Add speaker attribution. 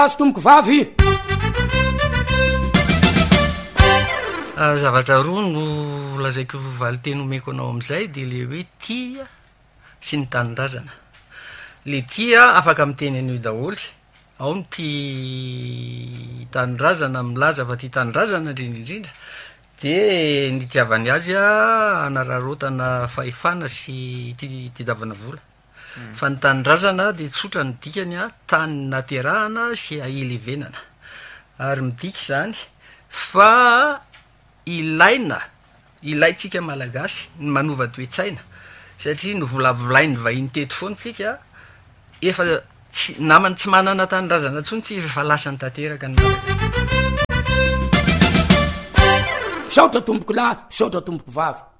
Speaker 1: azo tomboko vavy
Speaker 2: zavatra roa no lazaiko valiteny omeko anao am'izay de le hoe tia sy ny tanindrazana. Le tia afaka miteny an'io daholy, ao ny ty tanindrazana milaza fa ty tanindrazana indrindra de ny tiavany azy anararotana fahefana sy ty davana vola. Fa ny tanindrazana de tsotra ny dikany tany naterahana sy aelevenana, ary midika zany fa ilaitsika malagasy ny manova toe-tsaina, satria no volavolainy vahiny teto foana tsika efa namany tsy manana tanindrazana tsony tsy efa lasany tanteraka ny
Speaker 1: saotra tomboko lahy, saotra tomboko vavy.